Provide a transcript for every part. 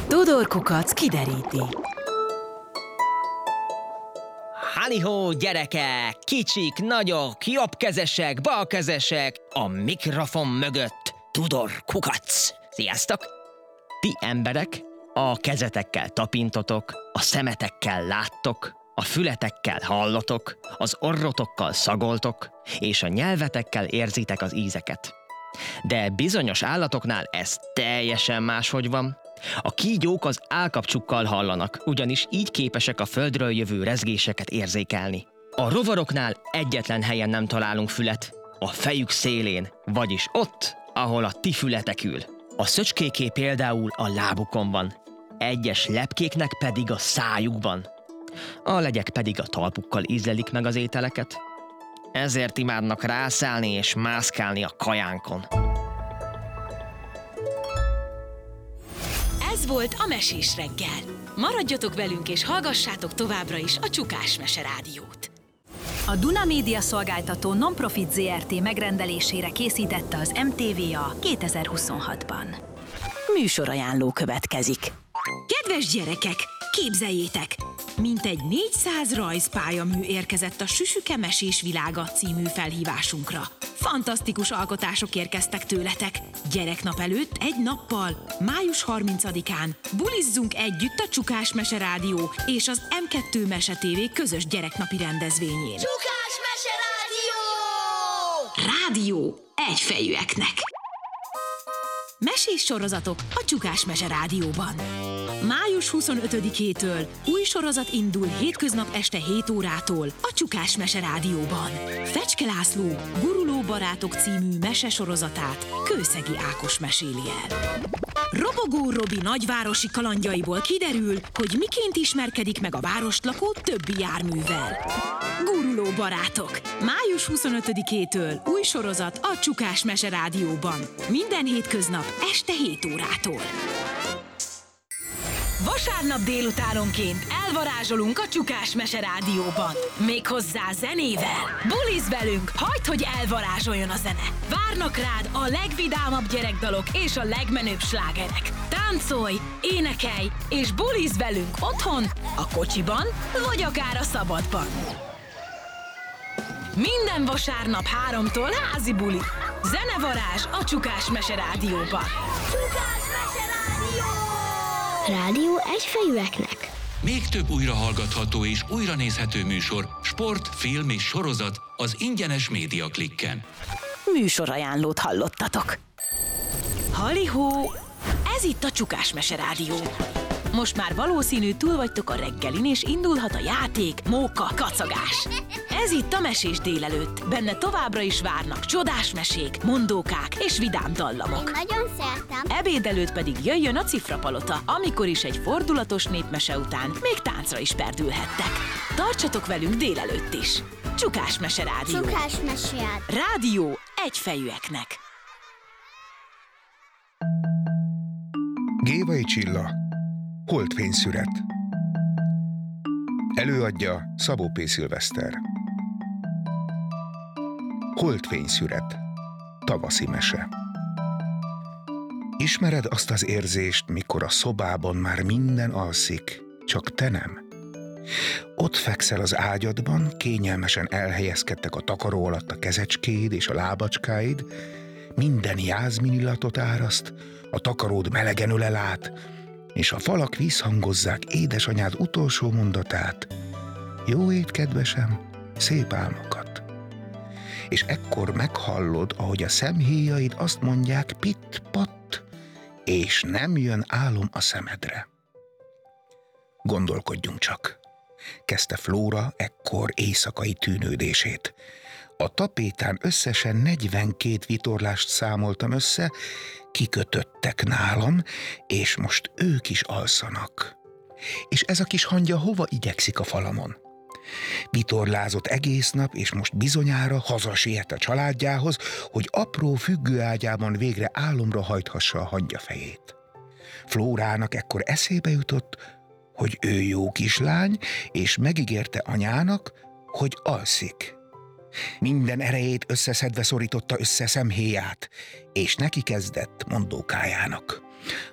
Tudor Kukac kideríti. Hallihó, gyerekek! Kicsik, nagyok, jobbkezesek, balkezesek, a mikrofon mögött Tudor Kukac. Sziasztok! Ti emberek a kezetekkel tapintotok, a szemetekkel láttok, a fületekkel hallotok, az orrotokkal szagoltok, és a nyelvetekkel érzitek az ízeket. De bizonyos állatoknál ez teljesen máshogy van. A kígyók az állkapcsukkal hallanak, ugyanis így képesek a földről jövő rezgéseket érzékelni. A rovaroknál egyetlen helyen nem találunk fület, a fejük szélén, vagyis ott, ahol a ti fületek ül. A szöcskéké például a lábukon van, egyes lepkéknek pedig a szájukban. A legyek pedig a talpukkal ízlelik meg az ételeket. Ezért imádnak rászállni és mászkálni a kajánkon. Ez volt a Mesés reggel. Maradjatok velünk és hallgassátok továbbra is a Csukás Mese Rádiót. A Duna Média Szolgáltató Nonprofit Zrt. Megrendelésére készítette az MTVA 2026-ban. Műsorajánló következik. Kedves gyerekek, képzeljétek! Mintegy 400 rajzpályamű érkezett a Süsüke Mesés Világa című felhívásunkra. Fantasztikus alkotások érkeztek tőletek. Gyereknap előtt egy nappal, május 30-án bulizzunk együtt a Csukás Mese Rádió és az M2 Mese TV közös gyereknapi rendezvényén. Csukás Mese Rádió! Rádió egyfejűeknek. Mesés sorozatok a Csukás Mese Rádióban. Május 25-től új sorozat indul hétköznap este 7 órától a Csukás Mese Rádióban. Fecske László Guruló barátok című mesesorozatát Kőszegi Ákos meséli el. Robogó Robi nagyvárosi kalandjaiból kiderül, hogy miként ismerkedik meg a várost lakó többi járművel. Guruló barátok. Május 25-től új sorozat a Csukás Mese Rádióban. Minden hétköznap este 7 órától. Vasárnap délutánonként elvarázsolunk a Csukás Mese Rádióban. Méghozzá zenével. Bulizz velünk, hagyd, hogy elvarázsoljon a zene. Várnak rád a legvidámabb gyerekdalok és a legmenőbb slágerek. Táncolj, énekelj és bulizz velünk otthon, a kocsiban vagy akár a szabadban. Minden vasárnap 3-tól házi buli. Zenevarázs a Csukás Mese Rádióban. Csukás Mese Rádió! Rádió egyfejűeknek. Még több újrahallgatható és újranézhető műsor, sport, film és sorozat az ingyenes Média Klikken. Műsorajánlót hallottatok. Hallihó! Ez itt a Csukás Mese Rádió. Most már valószínű túl vagytok a reggelin, és indulhat a játék, móka, kacagás. Ez itt a Mesés délelőtt. Benne továbbra is várnak csodás mesék, mondókák és vidám dallamok. Én nagyon szeretem. Ebéd előtt pedig jöjjön a Cifrapalota, amikor is egy fordulatos népmese után még táncra is perdülhettek. Tartsatok velünk délelőtt is. Csukás Mese Rádió. Csukás Mese Rádió egyfejűeknek. Gévai Csilla, Holdfényszüret. Előadja Szabó P. Szilveszter. Holdfényszüret. Tavaszi mese. Ismered azt az érzést, mikor a szobában már minden alszik, csak te nem? Ott fekszel az ágyadban, kényelmesen elhelyezkedtek a takaró alatt a kezecskéid és a lábacskáid, minden jázmin illatot áraszt, a takaród melegen ölel át, és a falak visszhangozzák édesanyád utolsó mondatát: jó ét, kedvesem, szép álmokat. És ekkor meghallod, ahogy a szemhéjaid azt mondják pitt-patt, és nem jön álom a szemedre. Gondolkodjunk csak, kezdte Flóra ekkor éjszakai tűnődését. A tapétán összesen 42 vitorlást számoltam össze, kikötöttek nálam, és most ők is alszanak. És ez a kis hangya hova igyekszik a falamon? Vitorlázott egész nap, és most bizonyára hazasiet a családjához, hogy apró függőágyában végre álomra hajthassa a hangya fejét. Flórának ekkor eszébe jutott, hogy ő jó kislány, és megígérte anyának, hogy alszik. Minden erejét összeszedve szorította össze szemhéját, és neki kezdett mondókájának.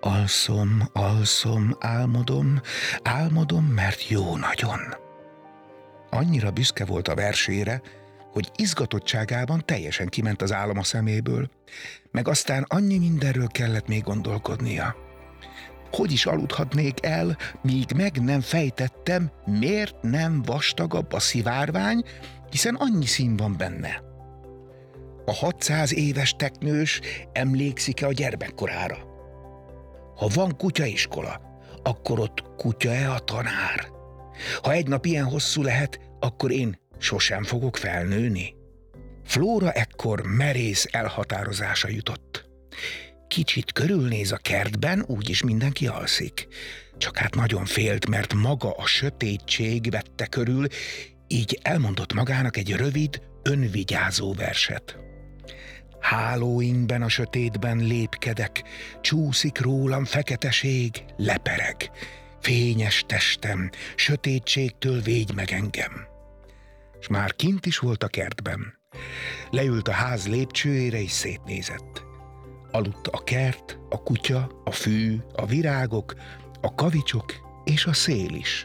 Alszom, álmodom, mert jó nagyon. Annyira büszke volt a versére, hogy izgatottságában teljesen kiment az álom a szeméből, meg aztán annyi mindenről kellett még gondolkodnia. Hogy is aludhatnék el, míg meg nem fejtettem, miért nem vastagabb a szivárvány, hiszen annyi szín van benne. A 600 éves teknős emlékszik-e a gyermekkorára? Ha van kutyaiskola, akkor ott kutya-e a tanár? Ha egy nap ilyen hosszú lehet, akkor én sosem fogok felnőni. Flóra ekkor merész elhatározása jutott. Kicsit körülnéz a kertben, úgyis mindenki alszik. Csak hát nagyon félt, mert maga a sötétség vette körül, így elmondott magának egy rövid, önvigyázó verset. Hálóinkben a sötétben lépkedek, csúszik rólam feketeség, lepereg. Fényes testem, sötétségtől védj meg engem. S már kint is volt a kertben. Leült a ház lépcsőjére és szétnézett. Aludt a kert, a kutya, a fű, a virágok, a kavicsok és a szél is.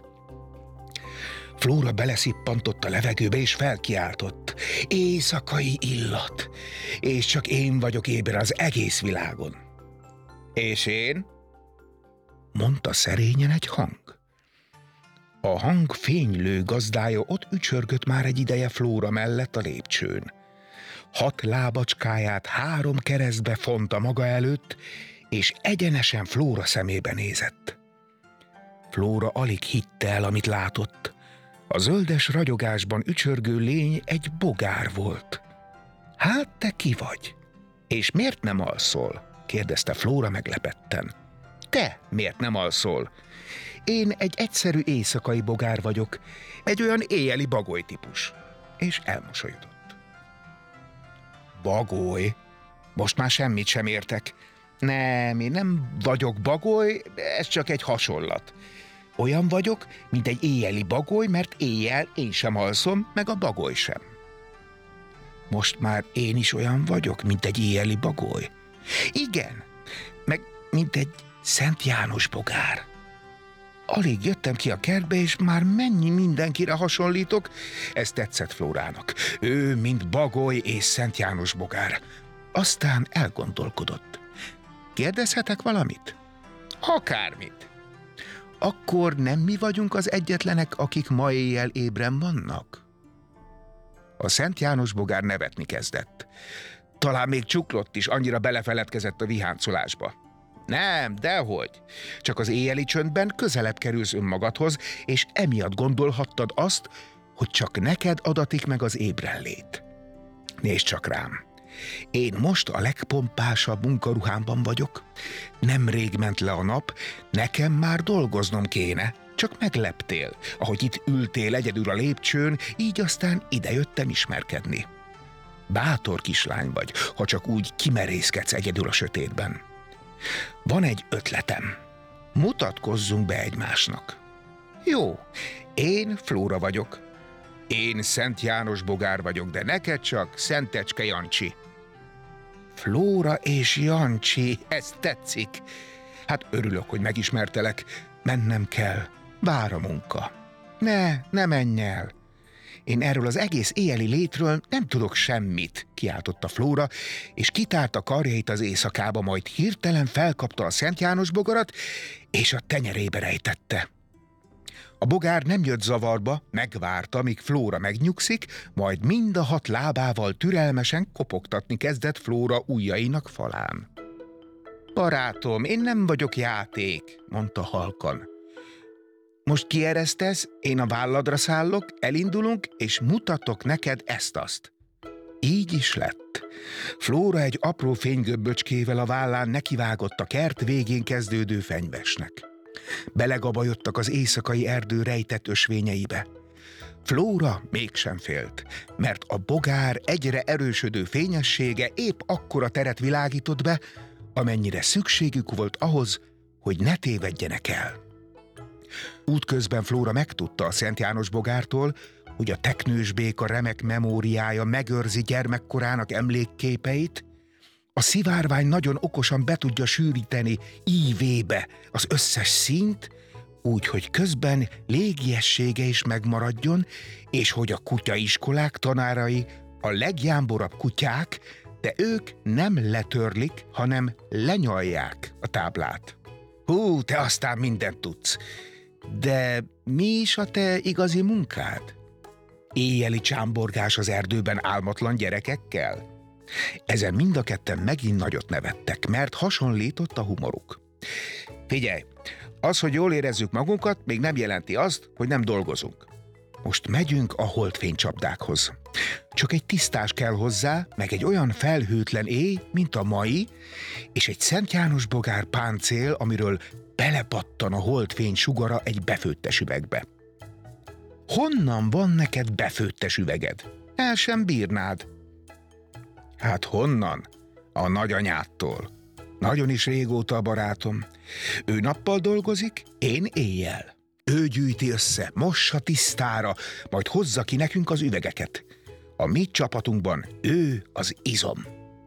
Flóra beleszippantott a levegőbe és felkiáltott. Éjszakai illat, és csak én vagyok éber az egész világon. És én? Mondta szerényen egy hang. A hang fénylő gazdája ott ücsörgött már egy ideje Flóra mellett a lépcsőn. 6 lábacskáját 3 keresztbe fonta maga előtt, és egyenesen Flóra szemébe nézett. Flóra alig hitte el, amit látott. A zöldes ragyogásban ücsörgő lény egy bogár volt. Hát te ki vagy? És miért nem alszol? Kérdezte Flóra meglepetten. Te miért nem alszol? Én egy egyszerű éjszakai bogár vagyok, egy olyan éjjeli bagoly típus. És elmosolyodott. Bagoly? Most már semmit sem értek. Nem, én nem vagyok bagoly, ez csak egy hasonlat. Olyan vagyok, mint egy éjjeli bagoly, mert éjjel én sem alszom, meg a bagoly sem. Most már én is olyan vagyok, mint egy éjjeli bagoly. Igen, meg mint egy Szent János bogár. Alig jöttem ki a kertbe, és már mennyi mindenkire hasonlítok. Ez tetszett Flórának. Ő, mint bagoly és Szent János bogár. Aztán elgondolkodott. Kérdezhetek valamit? Akármit. Akkor nem mi vagyunk az egyetlenek, akik ma éjjel ébren vannak? A Szent János bogár nevetni kezdett. Talán még csuklott is, annyira belefeledkezett a viháncolásba. Nem, dehogy. Csak az éjjeli csöndben közelebb kerülsz önmagadhoz, és emiatt gondolhattad azt, hogy csak neked adatik meg az ébrenlét. Nézd csak rám. Én most a legpompásabb munkaruhámban vagyok. Nemrég ment le a nap, nekem már dolgoznom kéne. Csak megleptél, ahogy itt ültél egyedül a lépcsőn, így aztán idejöttem ismerkedni. Bátor kislány vagy, ha csak úgy kimerészkedsz egyedül a sötétben. Van egy ötletem. Mutatkozzunk be egymásnak. Jó, én Flóra vagyok. Én Szent János bogár vagyok, de neked csak Szentecske Jancsi. Flóra és Jancsi, ez tetszik. Hát örülök, hogy megismertelek. Mennem kell. Vár a munka. Ne menj el. Én erről az egész éjjeli létről nem tudok semmit, kiáltotta Flóra, és kitárta karjait az éjszakába, majd hirtelen felkapta a Szent János bogarat, és a tenyerébe rejtette. A bogár nem jött zavarba, megvárta, míg Flóra megnyugszik, majd mind a 6 lábával türelmesen kopogtatni kezdett Flóra ujjainak falán. Barátom, én nem vagyok játék, mondta halkan. Most kieresztesz, én a válladra szállok, elindulunk, és mutatok neked ezt-azt. Így is lett. Flóra egy apró fénygöbböcskével a vállán nekivágott a kert végén kezdődő fenyvesnek. Belegabajodtak az éjszakai erdő rejtett ösvényeibe. Flóra mégsem félt, mert a bogár egyre erősödő fényessége épp akkora teret világított be, amennyire szükségük volt ahhoz, hogy ne tévedjenek el. Útközben Flóra megtudta a Szent János bogártól, hogy a teknős béka remek memóriája megőrzi gyermekkorának emlékképeit, A szivárvány nagyon okosan be tudja sűríteni ívébe az összes színt, úgy, hogy közben légiessége is megmaradjon, és hogy a kutyaiskolák tanárai a legjámborabb kutyák, de ők nem letörlik, hanem lenyalják a táblát. Hú, te aztán mindent tudsz. De mi is a te igazi munkád? Éjjeli csámborgás az erdőben álmatlan gyerekekkel? Ezen mind a ketten megint nagyot nevettek, mert hasonlított a humoruk. Figyelj, az, hogy jól érezzük magunkat, még nem jelenti azt, hogy nem dolgozunk. Most megyünk a holdfénycsapdákhoz. Csak egy tisztás kell hozzá, meg egy olyan felhőtlen éj, mint a mai, és egy Szent János bogár páncél, amiről belepattan a holdfény sugara egy befőttes üvegbe. Honnan van neked befőttes üveged? El sem bírnád. Hát honnan? A nagyanyádtól. Nagyon is régóta a barátom. Ő nappal dolgozik, én éjjel. Ő gyűjti össze, mossa tisztára, majd hozza ki nekünk az üvegeket. A mi csapatunkban ő az izom.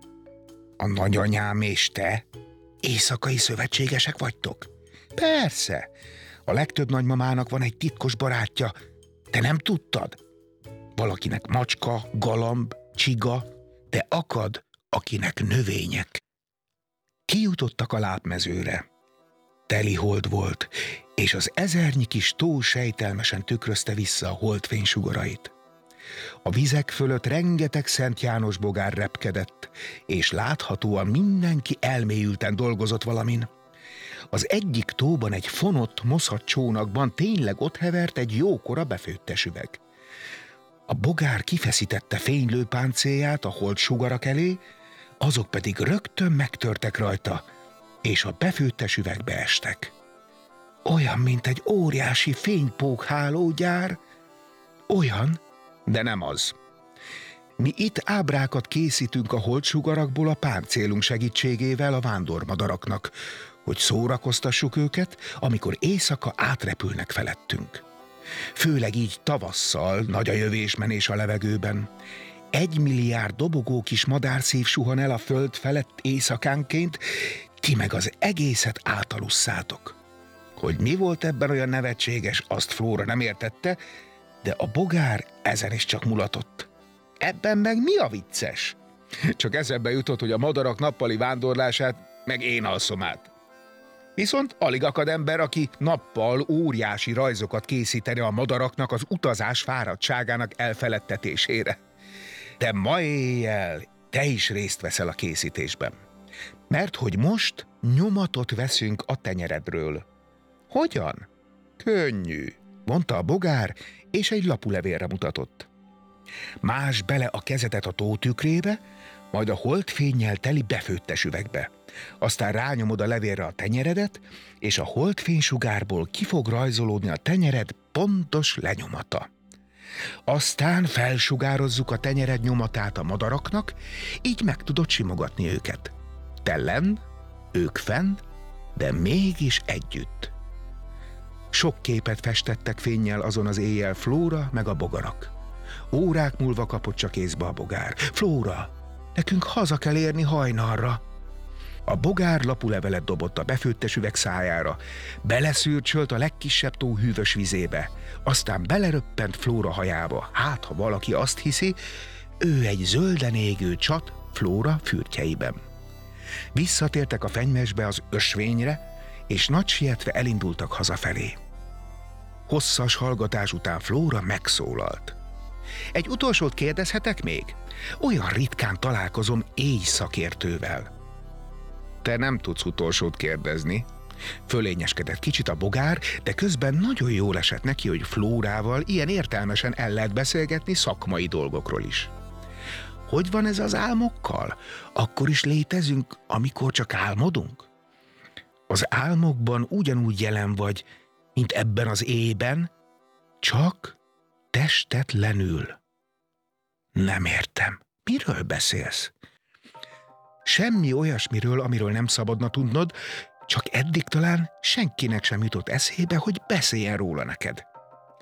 A nagyanyám és te éjszakai szövetségesek vagytok? Persze. A legtöbb nagymamának van egy titkos barátja. Te nem tudtad? Valakinek macska, galamb, csiga, de akad, akinek növények. Kijutottak a lápmezőre. Teli hold volt, és az ezernyi kis tó sejtelmesen tükrözte vissza a holdfény sugarait. A vizek fölött rengeteg Szent János bogár repkedett, és láthatóan mindenki elmélyülten dolgozott valamin. Az egyik tóban egy fonott, moszat csónakban tényleg ott hevert egy jókora befőttes üveg. A bogár kifeszítette fénylő páncélját a hold sugarak elé, azok pedig rögtön megtörtek rajta, és a befőttes üvegbe estek. Olyan, mint egy óriási fénypókhálógyár. Olyan, de nem az. Mi itt ábrákat készítünk a holdsugarakból a páncélunk segítségével a vándormadaraknak, hogy szórakoztassuk őket, amikor éjszaka átrepülnek felettünk. Főleg így tavasszal nagy a jövésmenés a levegőben. 1 milliárd dobogó kis madárszív suhan el a föld felett éjszakánként, ti meg az egészet átalusszátok. Hogy mi volt ebben olyan nevetséges, azt Flóra nem értette, de a bogár ezen is csak mulatott. Ebben meg mi a vicces? Csak eszembe jutott, hogy a madarak nappali vándorlását meg én alszom át. Viszont alig akad ember, aki nappal óriási rajzokat készíteni a madaraknak az utazás fáradtságának elfeledtetésére. De ma éjjel te is részt veszel a készítésben. Mert hogy most nyomatot veszünk a tenyeredről. Hogyan? Könnyű, mondta a bogár, és egy lapulevélre mutatott. Más bele a kezedet a tó tükrébe, majd a holdfénnyel teli befőttes üvegbe. Aztán rányomod a levélre a tenyeredet, és a holdfénysugárból ki fog rajzolódni a tenyered pontos lenyomata. Aztán felsugározzuk a tenyered nyomatát a madaraknak, így meg tudod simogatni őket. Te lenn, ők fenn, de mégis együtt. Sok képet festettek fénnyel azon az éjjel Flóra meg a bogarak. Órák múlva kapott csak észbe a bogár. Flóra, nekünk haza kell érni hajnalra. A bogár lapulevelet dobott a befőttes üveg szájára, beleszürcsölt a legkisebb tó hűvös vizébe, aztán beleröppent Flóra hajába. Hát, ha valaki azt hiszi, ő egy zölden égő csat Flóra fürtjeiben. Visszatértek a fenyvesbe az ösvényre, és nagy sietve elindultak hazafelé. Hosszas hallgatás után Flóra megszólalt. Egy utolsót kérdezhetek még? Olyan ritkán találkozom éjszakértővel. Te nem tudsz utolsót kérdezni. Fölényeskedett kicsit a bogár, de közben nagyon jól esett neki, hogy Flórával ilyen értelmesen el lehet beszélgetni szakmai dolgokról is. Hogy van ez az álmokkal? Akkor is létezünk, amikor csak álmodunk? Az álmokban ugyanúgy jelen vagy, mint ebben az éjben, csak testetlenül. Nem értem. Miről beszélsz? Semmi olyasmiről, amiről nem szabadna tudnod, csak eddig talán senkinek sem jutott eszébe, hogy beszéljen róla neked.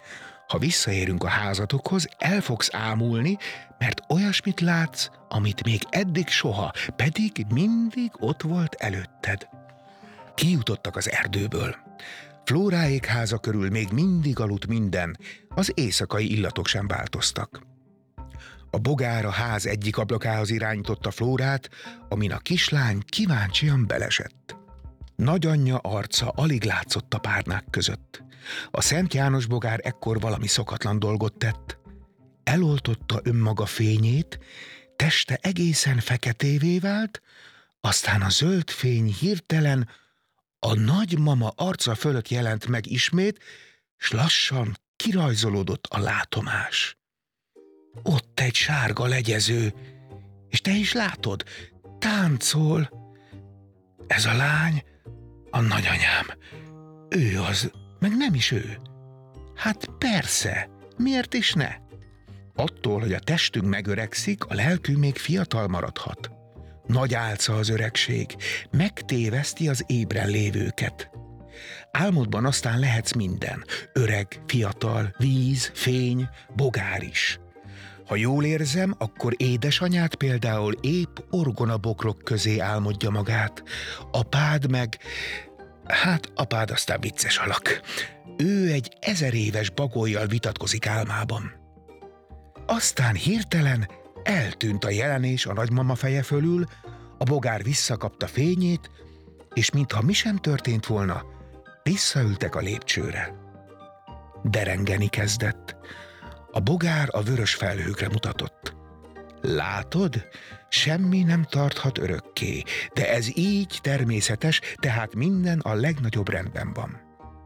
Ha visszaérünk a házatokhoz, el fogsz ámulni, mert olyasmit látsz, amit még eddig soha, pedig mindig ott volt előtted. Kijutottak az erdőből. Flóráék háza körül még mindig aludt minden, az éjszakai illatok sem változtak. A bogár a ház egyik ablakához irányította Flórát, amin a kislány kíváncsian belesett. Nagyanyja arca alig látszott a párnák között. A Szent János bogár ekkor valami szokatlan dolgot tett. Eloltotta önmaga fényét, teste egészen feketévé vált, aztán a zöld fény hirtelen a nagymama arca fölött jelent meg ismét, s lassan kirajzolódott a látomás. Ott egy sárga legyező, és te is látod, táncol. Ez a lány a nagyanyám. Ő az, meg nem is ő. Hát persze, miért is ne? Attól, hogy a testünk megöregszik, a lelkünk még fiatal maradhat. Nagy álca az öregség, megtéveszti az ébren lévőket. Álmodban aztán lehetsz minden, öreg, fiatal, víz, fény, bogár is. Ha jól érzem, akkor édesanyád például épp orgonabokrok közé álmodja magát. Apád meg... Hát apád aztán vicces alak. Ő egy 1000 éves bagollyal vitatkozik álmában. Aztán hirtelen eltűnt a jelenés a nagymama feje fölül, a bogár visszakapta fényét, és mintha mi sem történt volna, visszaültek a lépcsőre. Derengeni kezdett. A bogár a vörös felhőkre mutatott. Látod? Semmi nem tarthat örökké, de ez így természetes, tehát minden a legnagyobb rendben van.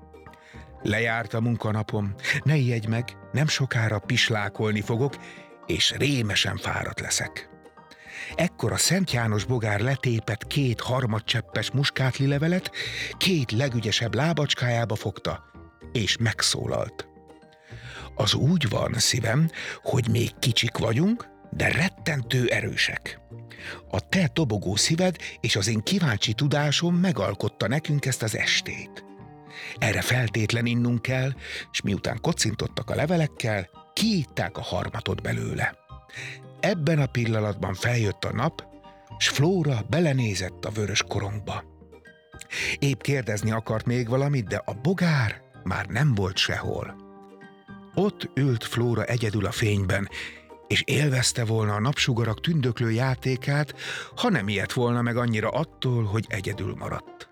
Lejárt a munkanapom, ne ijedj meg, nem sokára pislákolni fogok, és rémesen fáradt leszek. Ekkor a Szent János bogár letépett 2 harmadcseppes muskátlilevelet, 2 legügyesebb lábacskájába fogta, és megszólalt. Az úgy van, szívem, hogy még kicsik vagyunk, de rettentő erősek. A te dobogó szíved és az én kíváncsi tudásom megalkotta nekünk ezt az estét. Erre feltétlen innunk kell, és miután kocintottak a levelekkel, kiitták a harmatot belőle. Ebben a pillanatban feljött a nap, s Flóra belenézett a vörös korongba. Épp kérdezni akart még valamit, de a bogár már nem volt sehol. Ott ült Flóra egyedül a fényben, és élvezte volna a napsugarak tündöklő játékát, ha nem ijedt volna meg annyira attól, hogy egyedül maradt.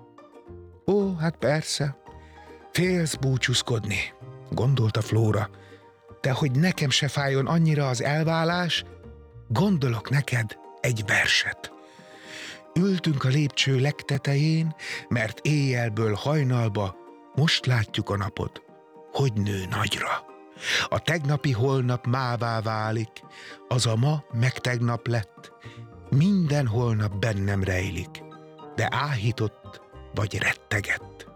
Ó, hát persze, félsz búcsúzkodni, gondolta Flóra, de hogy nekem se fájjon annyira az elválás, gondolok neked egy verset. Ültünk a lépcső legtetején, mert éjjelből hajnalba most látjuk a napot, hogy nő nagyra. A tegnapi holnap mává válik, az a ma meg tegnap lett, minden holnap bennem rejlik, de áhított vagy rettegett.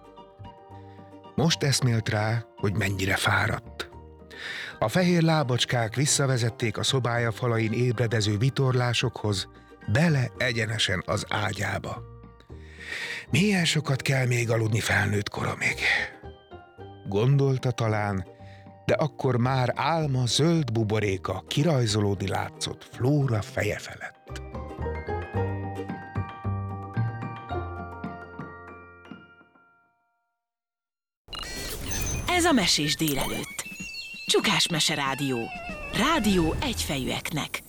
Most eszmélt rá, hogy mennyire fáradt. A fehér lábacskák visszavezették a szobája falain ébredező vitorlásokhoz, bele egyenesen az ágyába. Milyen sokat kell még aludni felnőtt koromig? Gondolta talán, de akkor már álma zöld buboréka kirajzolódni látszott Flóra feje felett. Ez a Mesés délelőtt. Csukás Mese Rádió. Rádió egyfejűeknek.